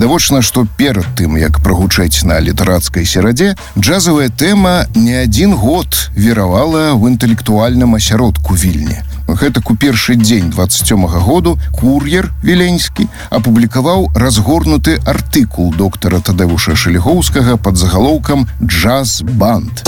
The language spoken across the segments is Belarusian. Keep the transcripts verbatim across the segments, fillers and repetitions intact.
Відавочна, што перад тым, як прагучаць на літарацкай серадзе, джазавая тэма не адзін год віравала ў інтэлектуальным асяродку Вільні. Гэтак у першы дзень дваццаць сёмага году кур'ер віленскі апублікаваў разгорнуты артыкул доктара Тадэвуша Шэлігоўскага пад загалоўкам «Джаз-банд».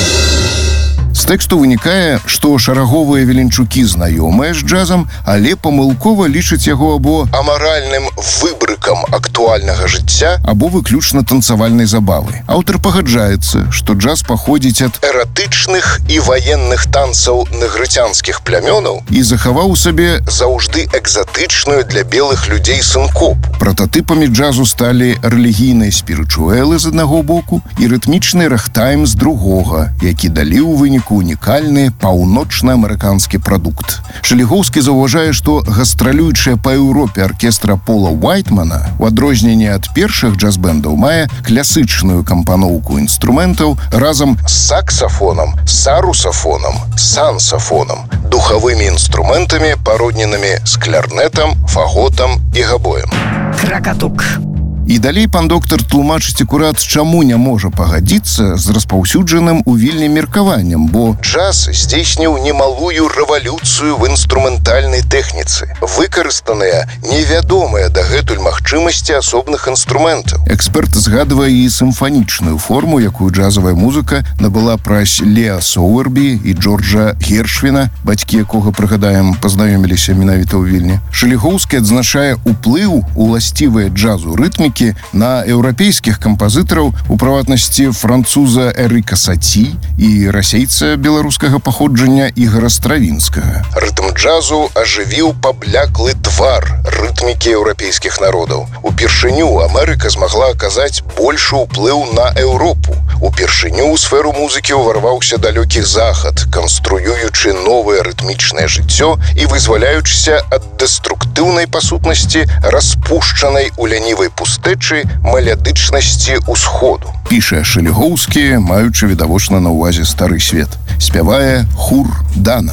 З тэксту вынікае, што шараговыя віленчукі знаёмыя з джазам, але памылкова лічаць яго або амаральным выбрыкам актуальнага жыцця, або выключна танцавальнай забавы. Аўтар пагаджаецца, што джаз паходзіць ад эратычных і ваенных танцаў негрыцянскіх плямёнаў і захаваў у сабе заўжды экзатычную для белых людзей сінкопу. Прататыпамі джазу сталі рэлігійныя спірычуэлы з аднаго боку і рытмічны рэгтайм з другога, які далі ў выніку унікальны паўночна-амерыканскі прадукт. Шэлігоўскі заўважае, што гастралюючая па Еўропе аркестра Пола Уайтмана, у адрозненні ад першых джаз-бэндаў, мае класычную кампаноўку інструментаў разам з саксафонам, сарусафонам, сансафонам, духавымі інструментамі, пародненымі з кларнетам, фаготам і габоем. Кракатук. І далей пан доктар тлумачыць акурат, чаму не можа пагадзіцца з распаўсюджаным у Вільні меркаваннем, бо джаз здзейсніў немалую рэвалюцыю в інструментальнай тэхніцы. Выкарыстаныя невядомыя дагэтуль магчымасці асобных інструментаў. Эксперт згадвае і сімфанічную форму, якую джазавая музыка набыла праз Леа Соуэрбі і Джорджа Гершвіна, бацькі якога, прыгадаем, пазнаёміліся менавіта ў Вільні. Шэлігоўскі адзначае ўплыў уласцівыя джазу рытмікі на еўрапейскіх кампазітараў, у прыватнасці француза Эрыка Саці і расейца беларускага паходжання Ігара Стравінскага. Рытм джазу ажывіў пабляклы твар рытмікі еўрапейскіх народаў. Упершыню Амерыка змагла аказаць большы ўплыў на Еўропу. Упершыню ў сферу музыкі ўварваўся далёкі захад, канструюючы новае рытмічнае жыццё і вызваляючыся ад дэструктыўнай па сутнасці распушчанай у лянівай пустэчы мелодычнасці ўсходу. Піша Шэлігоўскі, маючы відавочна на ўвазе стары свет. Спявае Хур Дана.